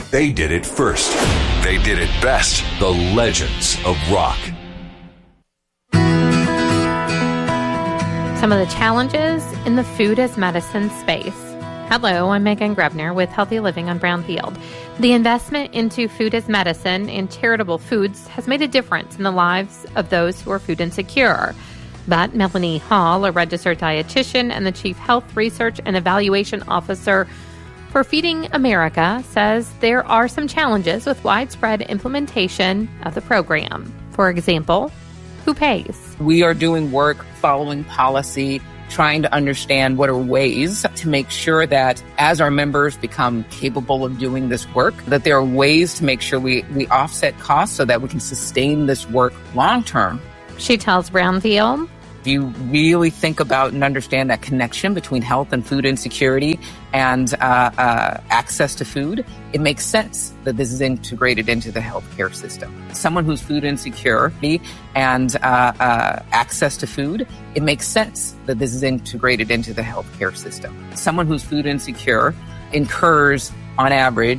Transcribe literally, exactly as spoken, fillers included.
They did it first. They did it best. The Legends of Rock. Some of the challenges in the food as medicine space. Hello, I'm Megan Grebner with Healthy Living on Brownfield. The investment into food as medicine and charitable foods has made a difference in the lives of those who are food insecure. But Melanie Hall, a registered dietitian and the Chief Health Research and Evaluation Officer for Feeding America, says there are some challenges with widespread implementation of the program. For example, who pays? We are doing work following policy, trying to understand what are ways to make sure that as our members become capable of doing this work, that there are ways to make sure we, we offset costs so that we can sustain this work long term. She tells Brownfield, if you really think about and understand that connection between health and food insecurity and uh, uh, access to food, it makes sense that this is integrated into the healthcare system. Someone who's food insecure and uh, uh, access to food, it makes sense that this is integrated into the healthcare system. Someone who's food insecure incurs, on average,